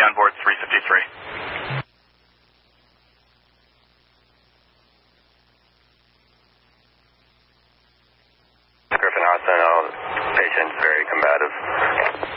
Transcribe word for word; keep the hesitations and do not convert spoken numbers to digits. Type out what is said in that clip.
on board three fifty-three. Griffin Austin, all patients very combative.